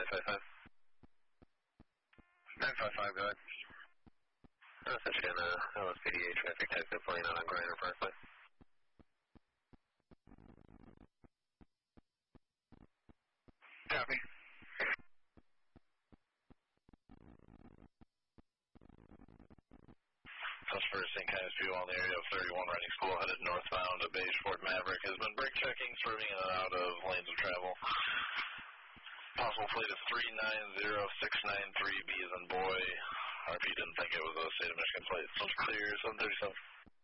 955. 955, go ahead. Such an LSPDA traffic type of plane out on Griner Parkway. Copy. First St. Caius fuel on the area of 31 Riding School headed northbound to Beige Ford Maverick has been brake checking, swerving in and out of lanes of travel. Possible plate of 390693B as in boy. RP didn't think it was a state of Michigan plate. So it's clear, 737.